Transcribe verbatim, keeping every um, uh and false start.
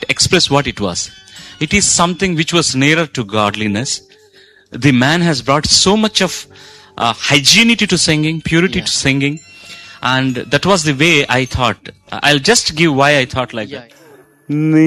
express what it was. It is something which was nearer to godliness. The man has brought so much of uh, hygienity to singing, purity Yeah. to singing. And that was the way I thought. I'll just give why I thought like Yeah. that.